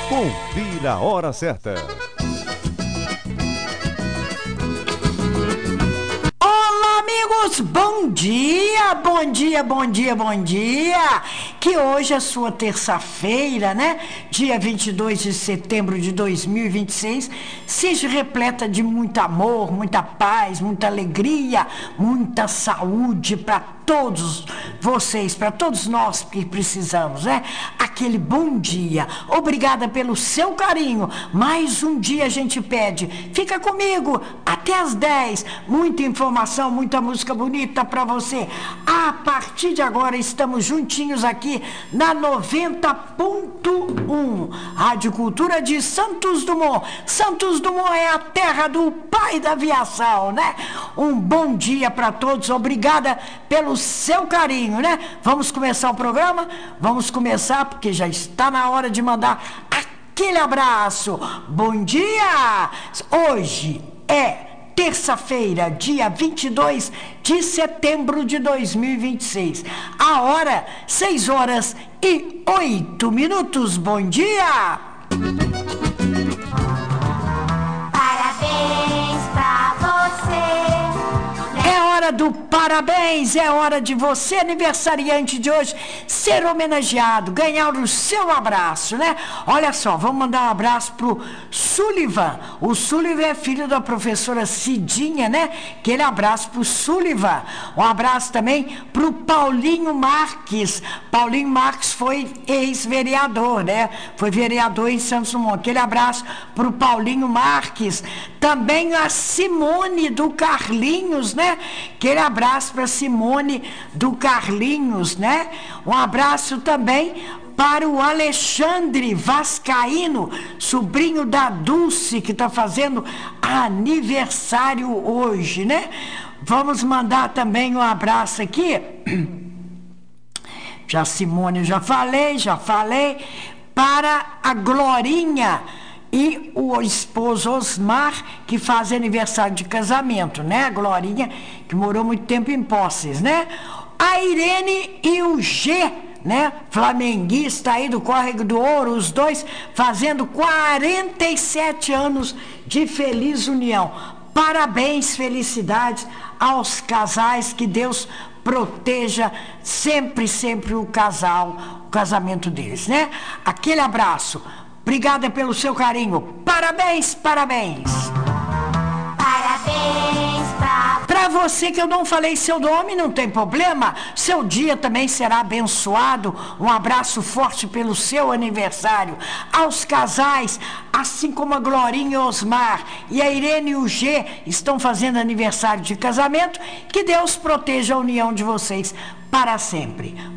Confira a hora certa. Olá, amigos, bom dia, bom dia, bom dia, bom dia. Que hoje é sua terça-feira, né? Dia 22 de setembro de 2026, seja repleta de muito amor, muita paz, muita alegria, muita saúde para todos vocês, para todos nós que precisamos, né? Aquele bom dia. Obrigada pelo seu carinho. Mais um dia a gente pede. Fica comigo até as 10. Muita informação, muita música bonita para você. A partir de agora estamos juntinhos aqui na 90.1 Rádio Cultura de Santos Dumont. Santos Dumont é a terra do pai da aviação, né? Um bom dia para todos. Obrigada pelo seu carinho, né? Vamos começar o programa? Vamos começar porque já está na hora de mandar aquele abraço. Bom dia! Hoje é terça-feira, dia 22 de setembro de 2026. A hora, 6 horas e 8 minutos. Bom dia! Parabéns pra você. É hora do parabéns, é hora de você, aniversariante de hoje, ser homenageado, ganhar o seu abraço, né? Olha só, vamos mandar um abraço pro Sullivan. O Sullivan é filho da professora Cidinha, né? Aquele abraço pro Sullivan. Um abraço também pro Paulinho Marques. Paulinho Marques foi ex-vereador, né? Foi vereador em Santos Dumont. Aquele abraço pro Paulinho Marques. Também a Simone do Carlinhos, né? Aquele abraço para Simone do Carlinhos, né? Um abraço também para o Alexandre Vascaíno, sobrinho da Dulce, que está fazendo aniversário hoje, né? Vamos mandar também um abraço aqui. Já Simone, já falei. Para a Glorinha e o esposo Osmar, que faz aniversário de casamento, né? A Glorinha, que morou muito tempo em Poços, né? A Irene e o G, né? Flamenguista aí do Córrego do Ouro, os dois fazendo 47 anos de feliz união. Parabéns, felicidades aos casais, que Deus proteja sempre o casamento deles, né? Aquele abraço. Obrigada pelo seu carinho. Parabéns. Parabéns Para você que eu não falei seu nome, não tem problema. Seu dia também será abençoado. Um abraço forte pelo seu aniversário. Aos casais, assim como a Glorinha e o Osmar e a Irene e o G estão fazendo aniversário de casamento, que Deus proteja a união de vocês para sempre.